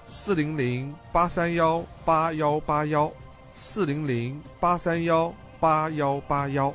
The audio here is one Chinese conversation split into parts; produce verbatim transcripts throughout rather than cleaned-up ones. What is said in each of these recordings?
四零零八三幺八幺八幺，四零零八三幺八幺八幺。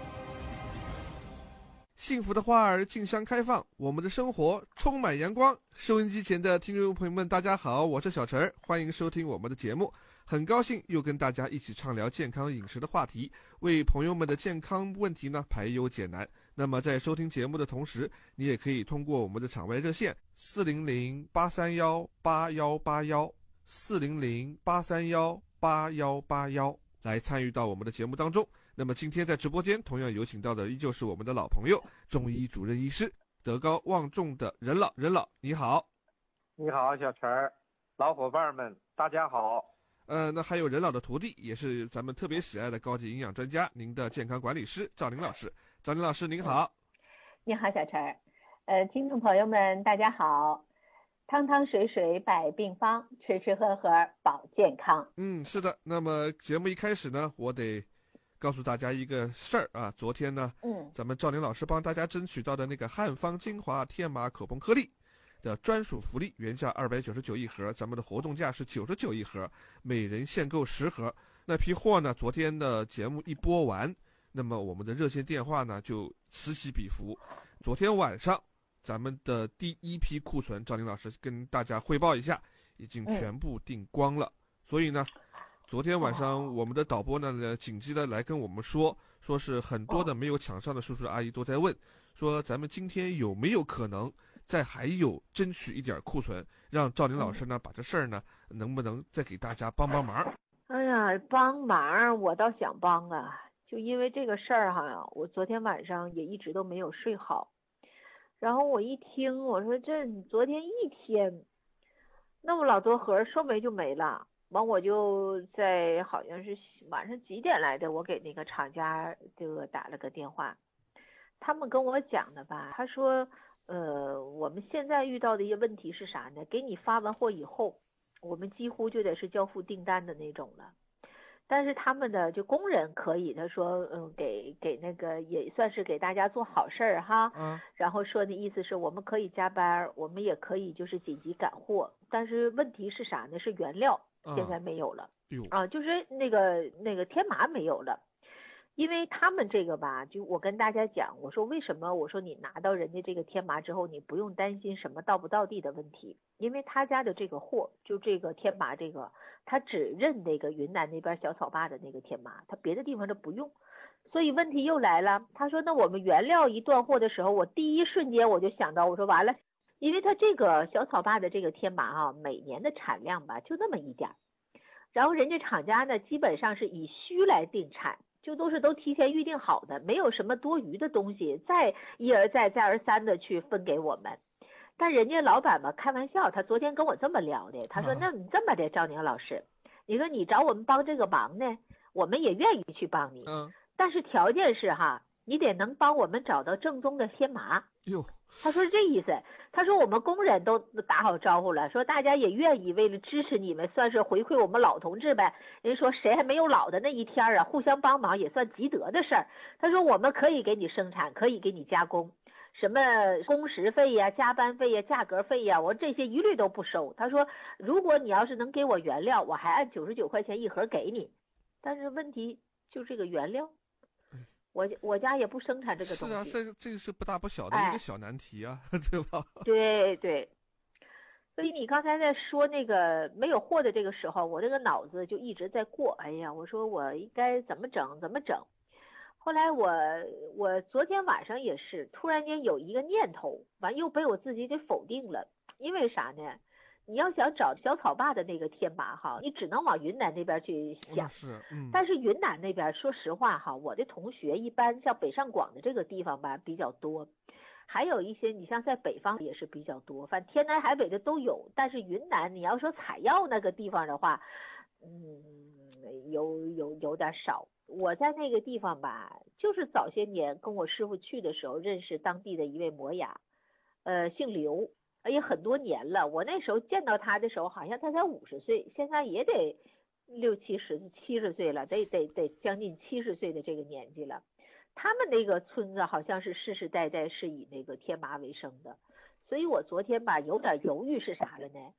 幸福的花儿竞相开放，我们的生活充满阳光。收音机前的听众朋友们，大家好，我是小陈儿，欢迎收听我们的节目。很高兴又跟大家一起畅聊健康饮食的话题，为朋友们的健康问题呢排忧解难。那么在收听节目的同时，你也可以通过我们的场外热线四零零八三幺八幺八幺，四零零八三幺八幺八幺来参与到我们的节目当中。那么今天在直播间同样有请到的依旧是我们的老朋友，中医主任医师，德高望重的任老。任老你好。 你好小陈儿，老伙伴们大家好。 呃，那还有任老的徒弟，也是咱们特别喜爱的高级营养专家，您的健康管理师赵林老师。赵林老师您好。 你好小陈儿，呃，听众朋友们大家好。汤汤水水百病方，吃吃喝喝保健康。 嗯，是的。那么节目一开始呢，我得告诉大家一个事儿啊。昨天呢，嗯，咱们赵林老师帮大家争取到的那个汉方精华天麻口服颗粒的专属福利，原价二百九十九一盒，咱们的活动价是九十九一盒，每人限购十盒。那批货呢，昨天的节目一播完，那么我们的热线电话呢就此起彼伏。昨天晚上咱们的第一批库存，赵林老师跟大家汇报一下，已经全部订光了。所以呢，昨天晚上我们的导播呢紧急的来跟我们说，说是很多的没有抢上的叔叔阿姨都在问，说咱们今天有没有可能再还有争取一点库存，让赵林老师呢把这事儿呢能不能再给大家帮帮忙。 哎呀，帮忙我倒想帮啊，就因为这个事儿哈，我昨天晚上也一直都没有睡好。然后我一听，我说这昨天一天那么老多盒说没就没了，完我就在好像是晚上几点来的，我给那个厂家这个打了个电话，他们跟我讲的吧，他说呃，我们现在遇到的一些问题是啥呢？给你发完货以后，我们几乎就得是交付订单的那种了。但是他们的就工人可以，他说，嗯，给给那个也算是给大家做好事儿哈。嗯。然后说的意思是我们可以加班，我们也可以就是紧急赶货。但是问题是啥呢？是原料现在没有了。嗯、啊，就是那个那个天麻没有了。因为他们这个吧，就我跟大家讲，我说为什么我说你拿到人家这个天麻之后，你不用担心什么到不到地的问题，因为他家的这个货，就这个天麻这个，他只认那个云南那边小草坝的那个天麻，他别的地方他不用。所以问题又来了，他说那我们原料一断货的时候，我第一瞬间我就想到，我说完了，因为他这个小草坝的这个天麻啊，每年的产量吧就那么一点，然后人家厂家呢基本上是以需来定产，就都是都提前预定好的，没有什么多余的东西再一而再再而三的去分给我们。但人家老板嘛开玩笑，他昨天跟我这么聊的，他说那你这么的赵宁老师，你说你找我们帮这个忙呢，我们也愿意去帮你，嗯，但是条件是哈，你得能帮我们找到正宗的天麻。哟，他说这意思，他说我们工人都打好招呼了，说大家也愿意为了支持你们，算是回馈我们老同志呗。人说谁还没有老的那一天啊，互相帮忙也算积德的事儿。他说我们可以给你生产，可以给你加工，什么工时费呀、加班费呀、价格费呀，我这些一律都不收。他说如果你要是能给我原料，我还按九十九块钱一盒给你。但是问题就这个原料。我我家也不生产这个东西。 是啊，这这个是不大不小的一个小难题啊，哎、对吧？ 对对。所以你刚才在说那个没有货的这个时候，我这个脑子就一直在过，哎呀，我说我应该怎么整怎么整。后来我我昨天晚上也是突然间有一个念头，完又被我自己给否定了。因为啥呢？你要想找小草坝的那个天麻哈，你只能往云南那边去想。 是，嗯。 但是云南那边，说实话哈，我的同学一般像北上广的这个地方吧比较多，还有一些你像在北方也是比较多，反正天南海北的都有。但是云南你要说采药那个地方的话，嗯，有有有点少。我在那个地方吧，就是早些年跟我师傅去的时候认识当地的一位摩崖，呃，姓刘。也很多年了，我那时候见到他的时候，好像他才五十岁，现在也得六七十、七十岁了，得得得将近七十岁的这个年纪了。他们那个村子好像是世世代代是以那个天麻为生的，所以我昨天吧有点犹豫是啥了呢？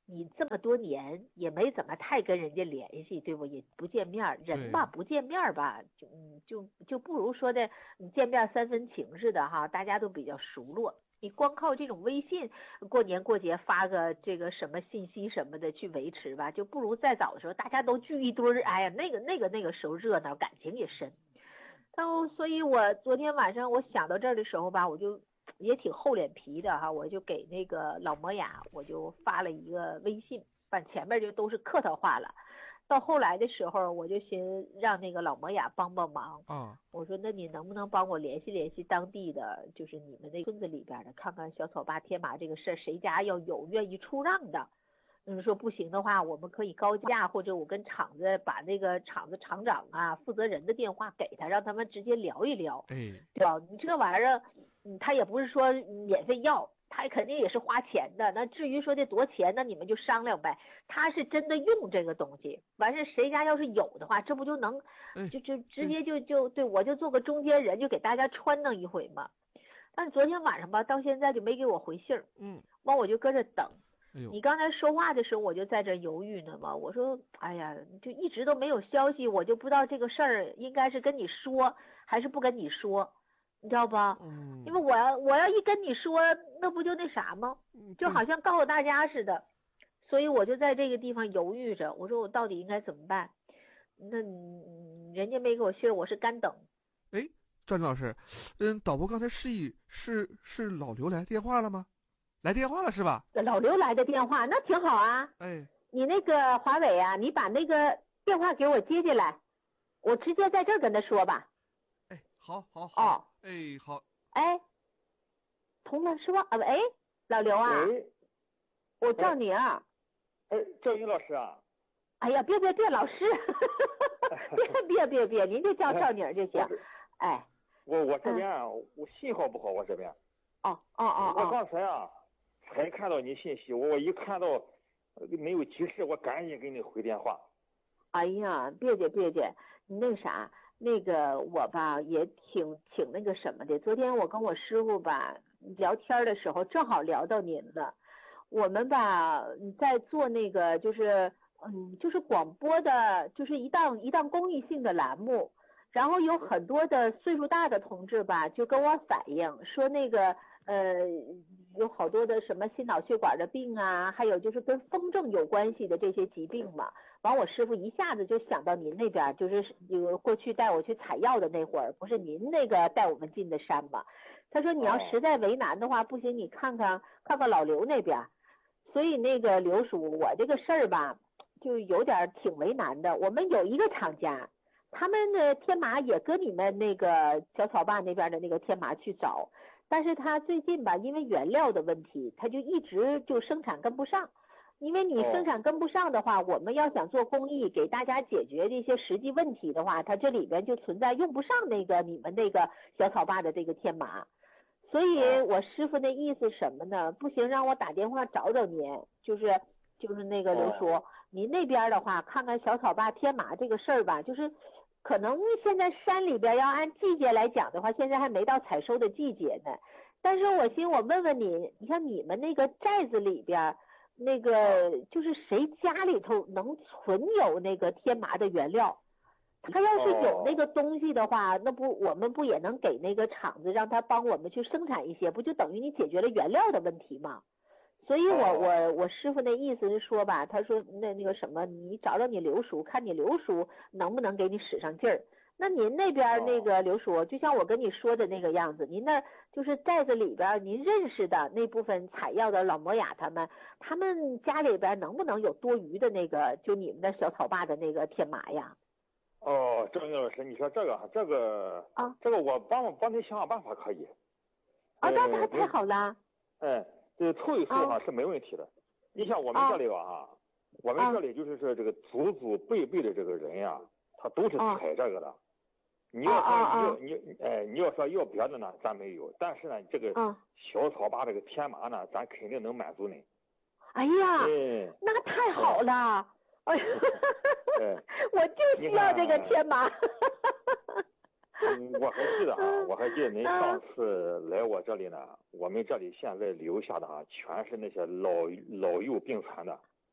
你这么多年也没怎么太跟人家联系，对不？也不见面，人吧不见面吧，就嗯就就不如说的你见面三分情似的哈，大家都比较熟络。你光靠这种微信，过年过节发个这个什么信息什么的去维持吧，就不如再早的时候大家都聚一堆儿，哎呀，那个那个那个时候热闹，感情也深。然后，所以我昨天晚上我想到这儿的时候吧，我就也挺厚脸皮的哈，我就给那个老摩雅，我就发了一个微信，把前面就都是客套话了。到后来的时候，我就寻让那个老摩雅帮帮忙啊， 我说那你能不能帮我联系联系当地的，就是你们那村子里边的，看看小草坝天马这个事儿，谁家要有愿意出让的。嗯，说不行的话，我们可以高价，或者我跟厂子把那个厂子厂长啊、负责人的电话给他，让他们直接聊一聊， 哎， 对吧？你这玩意儿，嗯，他也不是说免费要，他肯定也是花钱的。那至于说这多钱，那你们就商量呗。他是真的用这个东西，完事谁家要是有的话，这不就能，就就直接就就对我就做个中间人，就给大家穿弄一回嘛。但是昨天晚上吧，到现在就没给我回信儿， 嗯， 完我就搁这等。 哎呦， 你刚才说话的时候，我就在这犹豫呢嘛。我说，哎呀，就一直都没有消息，我就不知道这个事儿应该是跟你说还是不跟你说，你知道吧？ 嗯， 因为我要我要一跟你说，那不就那啥吗？就好像告诉大家似的。所以我就在这个地方犹豫着，我说我到底应该怎么办？那人家没给我信儿，我是干等。 哎，赵老师，嗯，导播刚才示意是是老刘来电话了吗？来电话了是吧？ 老刘来的电话，那挺好啊。 哎， 你那个华伟啊，你把那个电话给我接进来，我直接在这儿跟他说吧。 哎，好，好，好。 哦， 哎，好。 哎，通了是吧？啊，哎，老刘啊，我赵宁。 哎，赵宁老师啊。 哎呀，别别别，老师，别别别别，您就叫赵宁就行。哎， 我我这边啊，嗯、我信号不好，我这边。 哦哦哦我刚才啊，才看到你信息，我一看到没有急事，我赶紧给你回电话。 哎呀，别介别介，你那啥，那个我吧也挺挺那个什么的。昨天我跟我师傅吧聊天的时候，正好聊到您了。我们吧在做那个就是嗯就是广播的，就是一档一档公益性的栏目。然后有很多的岁数大的同志吧，就跟我反映说那个呃，有好多的什么心脑血管的病啊，还有就是跟风症有关系的这些疾病嘛。完，我师傅一下子就想到您那边，就是有过去带我去采药的那会儿，不是您那个带我们进的山吗？他说你要实在为难的话，不行，你看看看看老刘那边。所以那个刘叔，我这个事儿吧，就有点挺为难的。我们有一个厂家。他们的天麻也跟你们那个小草坝那边的那个天麻去找，但是他最近吧，因为原料的问题，他就一直就生产跟不上。因为你生产跟不上的话，我们要想做公益，给大家解决这些实际问题的话，它这里边就存在用不上那个你们那个小草坝的这个天麻。所以我师傅那意思什么呢？不行，让我打电话找找您，就是就是那个刘叔，您那边的话，看看小草坝天麻这个事儿吧，就是。可能现在山里边要按季节来讲的话，现在还没到采收的季节呢。但是我寻我问问你，你看你们那个寨子里边，那个就是谁家里头能存有那个天麻的原料？他要是有那个东西的话，那不我们不也能给那个厂子让他帮我们去生产一些，不就等于你解决了原料的问题吗？所以我我我师傅那意思是说吧，他说那那个什么，你找找你刘叔，看你刘叔能不能给你使上劲儿。那您那边那个刘叔，就像我跟你说的那个样子，您那就是寨子里边您认识的那部分采药的老摩雅他们，他们家里边能不能有多余的那个就你们的小草坝的那个天麻呀？ 哦，郑英老师，你说这个这个啊， 这个我帮帮你想想办法可以。 啊，那那太好了。 嗯。这凑一凑哈是没问题的。你像我们这里吧哈，我们这里就是说这个祖祖辈辈的这个人呀，他都是采这个的。你要说你你哎，你要说要别的呢，咱没有。但是呢，这个小草坝这个天麻呢，咱肯定能满足你。 哎呀，那太好了！哎呀，我就需要这个天麻。 嗯，我还记得啊，我还记得您上次来我这里呢，我们这里现在留下的啊，全是那些老老幼病残的。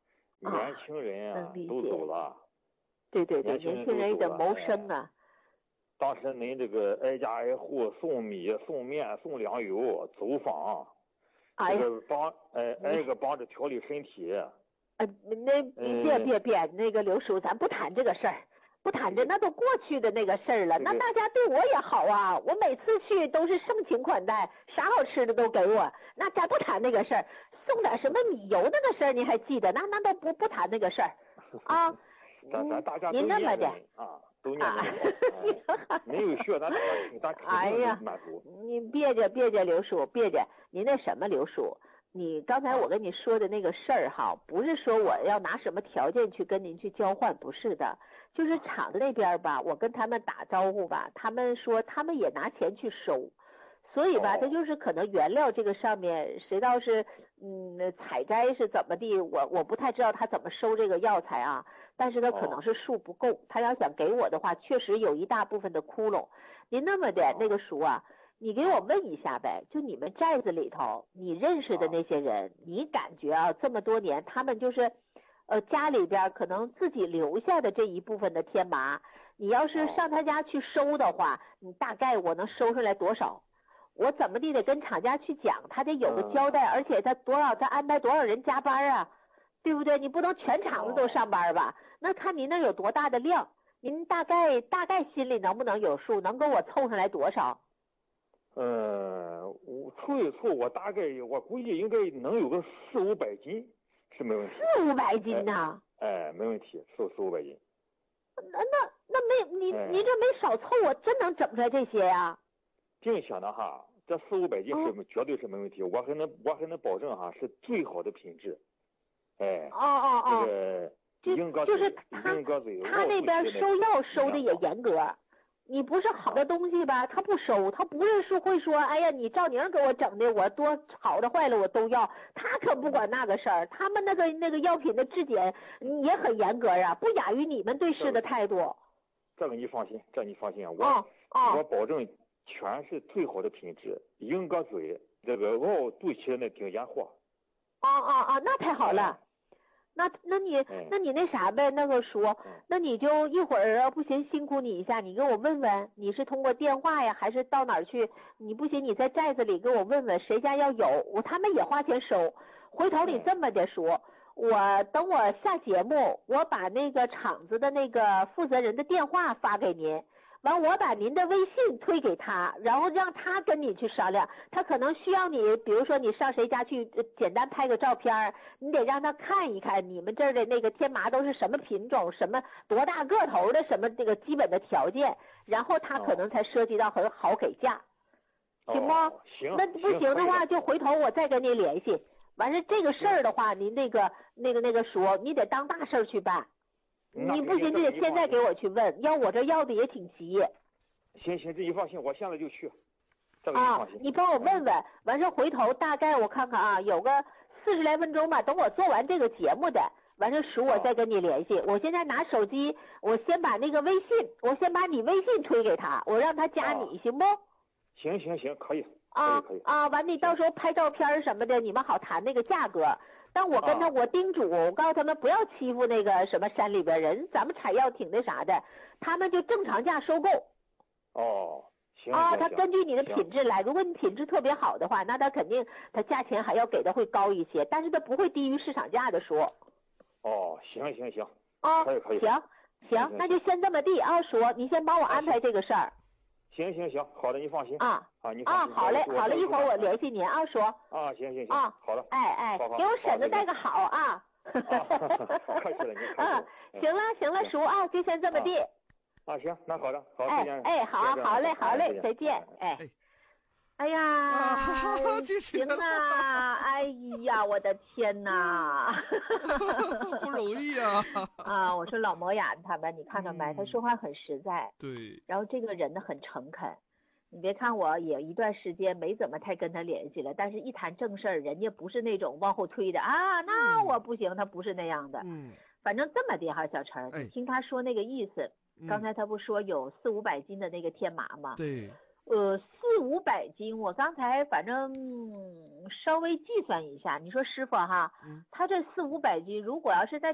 年轻人啊都走了。 对对对，年轻人的谋生啊。 当时您这个挨家挨户送米、送面、送粮油，走访， 哎呀， 这个帮哎挨个帮着调理身体。 呃，那别别别，那个刘叔，咱不谈这个事儿，不谈这，那都过去的那个事儿了。那大家对我也好啊，我每次去都是盛情款待，啥好吃的都给我。那咱不谈那个事儿，送点什么米油那个事儿你还记得？那那都不不谈那个事儿啊。 咱咱大家都您那么的啊，都念这个，没有学咱咱肯定满足。 你别介别介，刘叔别介，您那什么刘叔？你刚才我跟你说的那个事儿哈，不是说我要拿什么条件去跟您去交换，不是的，就是厂子那边吧，我跟他们打招呼吧，他们说他们也拿钱去收，所以吧，他就是可能原料这个上面谁倒是嗯采摘是怎么地，我我不太知道他怎么收这个药材啊，但是他可能是数不够，他要想给我的话，确实有一大部分的窟窿。您那么的那个叔啊。你给我问一下呗，就你们寨子里头，你认识的那些人，你感觉啊，这么多年他们就是，呃，家里边可能自己留下的这一部分的天麻，你要是上他家去收的话，你大概我能收上来多少？我怎么地得跟厂家去讲，他得有个交代，而且他多少他安排多少人加班啊，对不对？你不能全厂子都上班吧？那看您那有多大的量，您大概大概心里能不能有数，能给我凑上来多少？ 呃，我凑一凑，我大概我估计应该能有个四五百斤是没问题。 四五百斤呐？ 哎，哎没问题，四四五百斤。 那那那没你、哎、你这没少凑，我真能整出来这些呀、啊？ 并且呢哈，这四五百斤是、嗯、绝对是没问题，我还能我还能保证哈是最好的品质。哎。 哦哦哦。 这个英格就是他他那边收药收的也严格。你不是好的东西吧，他不收，他不是说会说，哎呀，你赵宁给我整的，我多好的坏了我都要，他可不管那个事儿，他们那个那个药品的质检也很严格啊，不亚于你们对事的态度。 这个你放心，这你放心啊，我、 哦哦、 我保证全是最好的品质，英格嘴这个熬肚脐的那顶尖货。 哦哦哦，那太好了。哎那那你那你那啥呗，那个说，那你就一会儿不行，辛苦你一下，你给我问问，你是通过电话呀，还是到哪儿去？你不行，你在寨子里给我问问，谁家要有，我他们也花钱收。回头你这么的说，我等我下节目，我把那个厂子的那个负责人的电话发给您。完，我把您的微信推给他，然后让他跟你去商量。他可能需要你，比如说你上谁家去，简单拍个照片，你得让他看一看你们这儿的那个天麻都是什么品种，什么多大个头的，什么这个基本的条件，然后他可能才涉及到很好给价， 哦、 行吗？ 行。 那不行的话，就回头我再跟您联系。完事这个事儿的话，您那个那个那个说，你得当大事去办。你不行，你得现在给我去问，要我这要的也挺急。 行行，这你放心，我现在就去。这个你放心。 啊，你帮我问问，完事回头大概我看看啊，有个四十来分钟吧。等我做完这个节目的，完事叔我再跟你联系。我现在拿手机，我先把那个微信，我先把你微信推给他，我让他加你，行不？ 行行行，可以。 啊可以啊，完你到时候拍照片什么的，你们好谈那个价格。但我跟他，我叮嘱，我告诉他们不要欺负那个什么山里边人，咱们采药挺那啥的，他们就正常价收购。 哦，行啊，他根据你的品质来，如果你品质特别好的话，那他肯定他价钱还要给的会高一些，但是他不会低于市场价的说。 哦，行行行。 啊， 可以可以。 行行，那就先这么地啊，说你先帮我安排这个事儿。 行行行，好的，你放心啊啊，你啊，好嘞好嘞，一会儿我联系您啊，说啊，行行行啊， 好的， 哎哎，给我婶子带个好啊， 客气了，您嗯，行了行了，叔啊，就先这么地啊，行，那好的，好， 哎哎，好好嘞好嘞，再见，哎。哎呀， 啊、 行啊！哎呀，我的天哪， 不容易啊！ 啊，我说老磨眼他们，你看到没？嗯、他说话很实在， 对。 然后这个人呢很诚恳，你别看我也一段时间没怎么太跟他联系了，但是一谈正事儿，人家不是那种往后推的啊，那我不行，他不是那样的。 嗯。 反正这么的哈，小陈， 哎、 你听他说那个意思， 嗯、 刚才他不说有四五百斤的那个天麻吗？ 对。 呃，四五百斤，我刚才反正、嗯、稍微计算一下，你说师傅哈， 嗯、 他这四五百斤，如果要是在